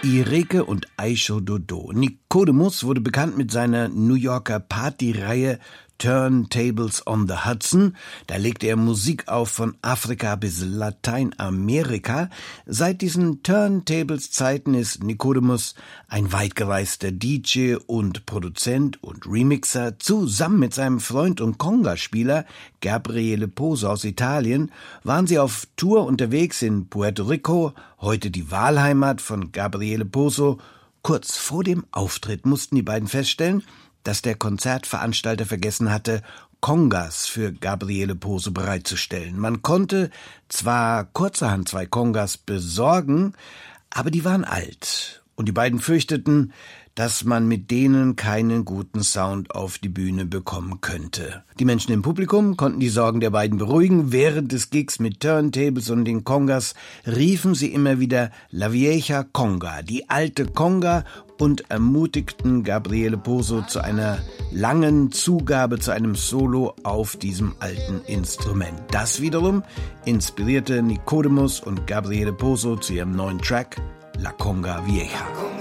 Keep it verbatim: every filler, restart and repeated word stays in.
Ireke und Aisho Dodo. Nicodemus wurde bekannt mit seiner New Yorker Partyreihe Turntables on the Hudson. Da legte er Musik auf von Afrika bis Lateinamerika. Seit diesen Turntables-Zeiten ist Nicodemus ein weitgereister D J und Produzent und Remixer. Zusammen mit seinem Freund und Conga-Spieler Gabriele Poso aus Italien waren sie auf Tour unterwegs in Puerto Rico, heute die Wahlheimat von Gabriele Poso. Kurz vor dem Auftritt mussten die beiden feststellen, dass der Konzertveranstalter vergessen hatte, Congas für Gabriele Poso bereitzustellen. Man konnte zwar kurzerhand zwei Congas besorgen, aber die waren alt. Und die beiden fürchteten, dass man mit denen keinen guten Sound auf die Bühne bekommen könnte. Die Menschen im Publikum konnten die Sorgen der beiden beruhigen. Während des Gigs mit Turntables und den Congas riefen sie immer wieder La Vieja Conga, die alte Conga, und ermutigten Gabriele Poso zu einer langen Zugabe, zu einem Solo auf diesem alten Instrument. Das wiederum inspirierte Nicodemus und Gabriele Poso zu ihrem neuen Track La Conga Vieja.